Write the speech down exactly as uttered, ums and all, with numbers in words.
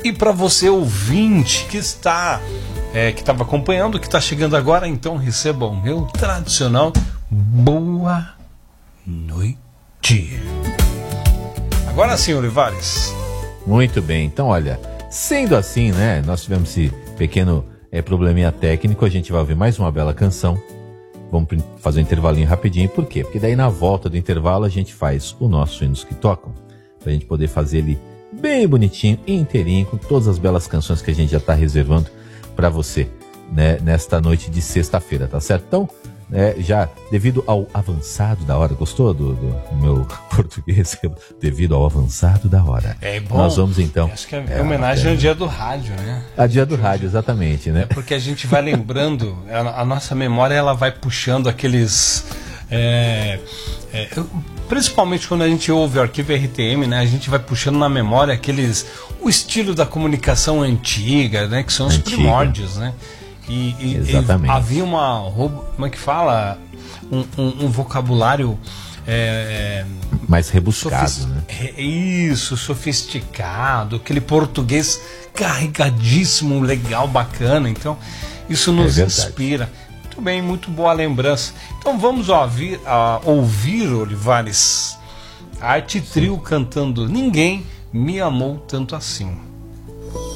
E para você ouvinte que está é, que estava acompanhando, que está chegando agora, então receba o meu tradicional boa noite. Agora sim, Olivares. Muito bem, então olha, sendo assim, né, nós tivemos esse pequeno é, probleminha técnico, a gente vai ouvir mais uma bela canção. Vamos fazer um intervalinho rapidinho, por quê? Porque daí na volta do intervalo a gente faz o nosso Hinos que Tocam, pra gente poder fazer ele bem bonitinho, inteirinho, com todas as belas canções que a gente já está reservando para você, né, nesta noite de sexta-feira, tá certo? Então, é, já devido ao avançado da hora, gostou do, do meu português? Devido ao avançado da hora. É bom. Nós vamos então. Acho que é, é homenagem é, ao dia do rádio, né? A dia do rádio, exatamente, né? É porque a gente vai lembrando, a, a nossa memória ela vai puxando aqueles. É, é, principalmente quando a gente ouve o arquivo R T M, né? A gente vai puxando na memória aqueles. O estilo da comunicação antiga, né? Que são os Antiga. primórdios, né? E, e, e havia uma, como é que fala, um, um, um vocabulário é, mais rebuscado, sofist... né? Isso, sofisticado, aquele português carregadíssimo, legal, bacana. Então, isso nos é inspira. Muito bem, muito boa lembrança. Então, vamos ouvir, uh, ouvir Olivares, a Arte Trio cantando Ninguém Me Amou Tanto Assim.